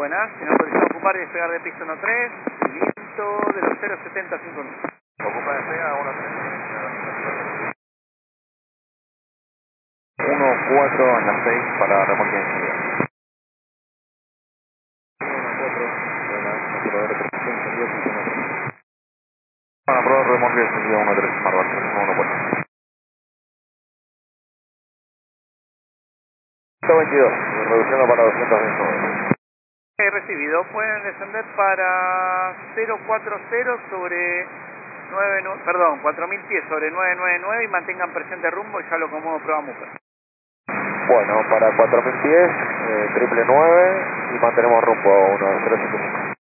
buenas. Si nos podéis ocupar y despegar de pista 13, viento de los 070 5000. Ocupa despega 1-4 en la 6 para remolque de salida. 1-4, para probar remolque de salida 1-3, Marval, 1-4. 122, reduciendo para 220. He recibido, pueden descender para 040 sobre 4000 pies sobre 999 y mantengan presente rumbo y ya lo acomodo prueba Muper. Bueno, para 4000 pies, triple 9 y mantenemos rumbo 1-075.